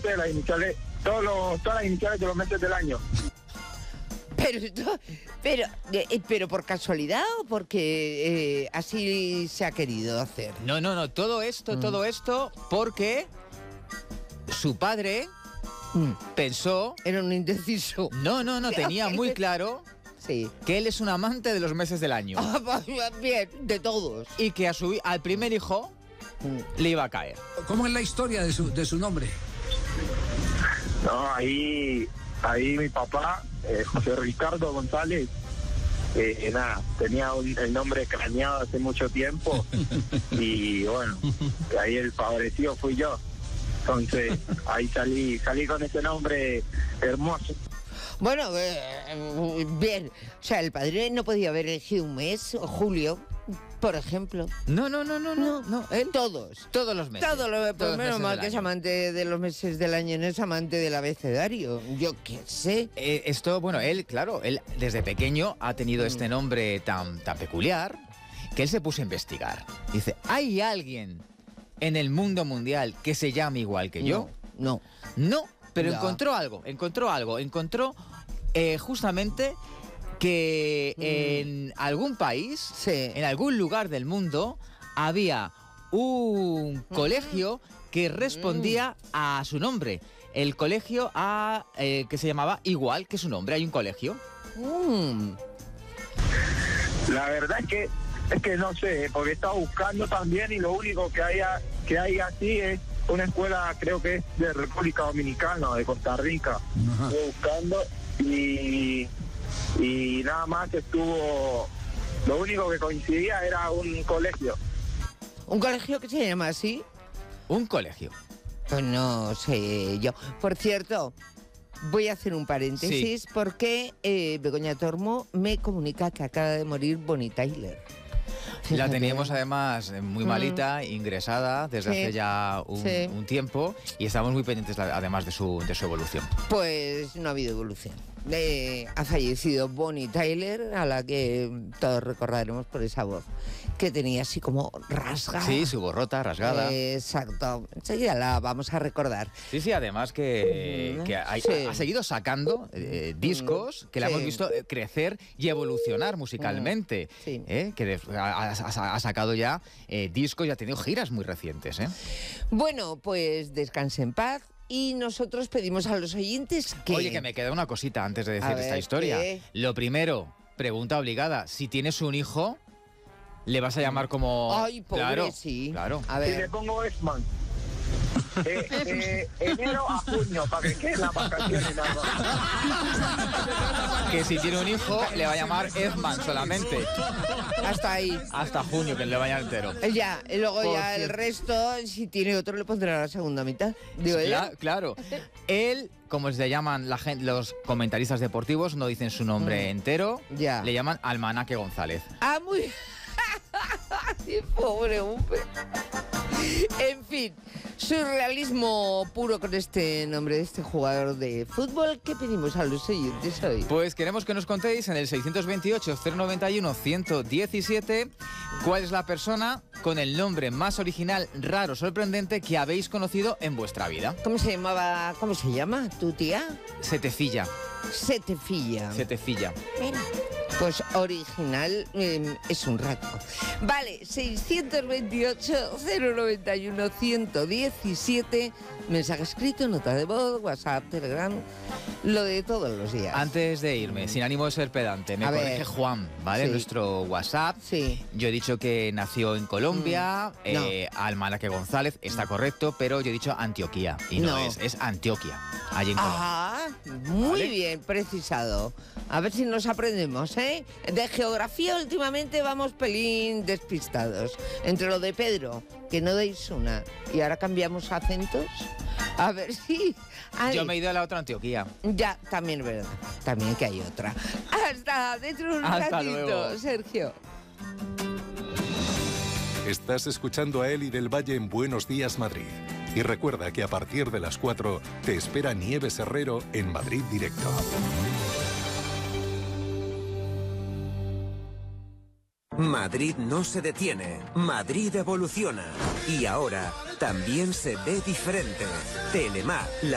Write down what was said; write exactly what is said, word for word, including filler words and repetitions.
solamente las iniciales, todos los, todas las iniciales de los meses del año. Pero, pero, eh, pero por casualidad o porque eh, así se ha querido hacer. No, no, no, todo esto, mm. todo esto porque su padre mm. pensó... Era un indeciso. No, no, no, tenía muy claro sí. que él es un amante de los meses del año. Ah, bien, de todos. Y que a su, al primer hijo mm. le iba a caer. ¿Cómo es la historia de su, de su nombre? No, ahí, ahí mi papá... Eh, José Ricardo González, eh, nada, tenía un, el nombre craneado hace mucho tiempo y bueno, ahí el favorecido fui yo. Entonces ahí salí, salí con ese nombre hermoso. Bueno, eh, bien, o sea, el padre no podía haber elegido un mes, o julio, por ejemplo. No, no, no, no, no, no. Él, todos. Todos los meses. Todos los meses. Pues menos mal que año. es amante de los meses del año, no es amante del abecedario. Yo qué sé. Eh, esto, bueno, él, claro, él desde pequeño ha tenido mm. este nombre tan, tan peculiar que él se puso a investigar. Dice, ¿hay alguien en el mundo mundial que se llame igual que yo? No. No, no pero ya. encontró algo, encontró algo. Encontró eh, justamente... que mm. en algún país, sí. en algún lugar del mundo, había un mm. colegio que respondía mm. a su nombre. El colegio a, eh, que se llamaba igual que su nombre. Hay un colegio. Mm. La verdad es que es que no sé, porque he estado buscando también y lo único que hay, que hay así es una escuela, creo que es de República Dominicana, de Costa Rica. Uh-huh. Estoy buscando y... y nada más estuvo, lo único que coincidía era un colegio. ¿Un colegio que se llama así? Un colegio. Pues no sé yo. Por cierto, voy a hacer un paréntesis sí. porque eh, Begoña Tormo me comunica que acaba de morir Bonnie Tyler. La teníamos además muy malita, mm. ingresada desde sí. hace ya un, sí. un tiempo y estamos muy pendientes además de su, de su evolución. Pues no ha habido evolución. Eh, ha fallecido Bonnie Tyler, a la que todos recordaremos por esa voz que tenía así como rasgada. Sí, su voz rota, rasgada. Eh, exacto. Enseguida la vamos a recordar. Sí, sí, además que, que ha, sí. ha seguido sacando eh, discos que sí. la hemos visto crecer y evolucionar musicalmente. Sí. Eh, que de, ha, ha, ha sacado ya eh, discos y ha tenido giras muy recientes. ¿eh? Bueno, pues descanse en paz. Y nosotros pedimos a los oyentes que... Oye, que me queda una cosita antes de decir ver, esta historia. ¿qué? Lo primero, pregunta obligada. Si tienes un hijo, le vas a llamar como... Ay, pobre, claro, sí. Claro. A ver. Si le pongo Esman. Eh, eh, enero a junio, para que queden las vacaciones nada más. Que si tiene un hijo, le va a llamar Edman solamente. Hasta ahí. Hasta junio, que le vaya entero. Ya, y luego Por ya cierto. el resto, si tiene otro, le pondrá la segunda mitad. Digo, Cla- claro. Él, como se llaman la gente, los comentaristas deportivos, no dicen su nombre Mm. entero. Ya. Le llaman Almanaque González. Ah, muy... Ay, pobre hombre. En fin, surrealismo puro con este nombre de este jugador de fútbol. ¿Qué pedimos a los oyentes hoy? Pues queremos que nos contéis en el seiscientos veintiocho, cero noventa y uno, ciento diecisiete cuál es la persona con el nombre más original, raro, sorprendente que habéis conocido en vuestra vida. ¿Cómo se llamaba? ¿Cómo se llama tu tía? Setefilla. Setefilla. Setefilla. Mira. Pues original eh, es un rato. Vale, seiscientos veintiocho, cero noventa y uno, ciento diecisiete, mensaje escrito, nota de voz, WhatsApp, Telegram, lo de todos los días. Antes de irme, sin ánimo de ser pedante, me A corrige ver. Juan, ¿vale? Sí. Nuestro WhatsApp. Sí. Yo he dicho que nació en Colombia, Mm. No. eh, Almanaque González, está correcto, pero yo he dicho Antioquia, y no, No. es, es Antioquia, allí en Colombia. Ah, muy ¿Vale? bien, precisado. A ver si nos aprendemos, ¿eh? De geografía últimamente vamos pelín despistados. Entre lo de Pedro, que no deis una, y ahora cambiamos acentos. A ver si... Ay, Yo me he ido a la otra Antioquia. ya, también es verdad. También que hay otra. Hasta dentro de un Hasta ratito, luego. Sergio. Estás escuchando a Eli del Valle en Buenos Días Madrid. Y recuerda que a partir de las cuatro te espera Nieves Herrero en Madrid Directo. Madrid no se detiene, Madrid evoluciona. Y ahora también se ve diferente. Telemar, la